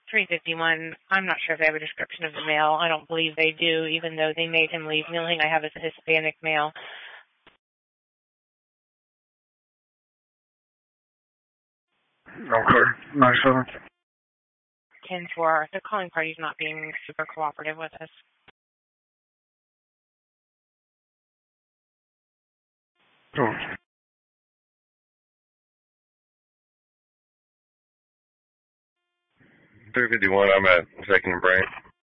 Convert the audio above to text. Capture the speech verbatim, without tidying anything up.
three fifty-one, I'm not sure if they have a description of the male. I don't believe they do, even though they made him leave mailing. I have a Hispanic male. Okay, nine seven. ten four, the calling party's not being super cooperative with us. Oh. three fifty-one, I'm at Second and Brain.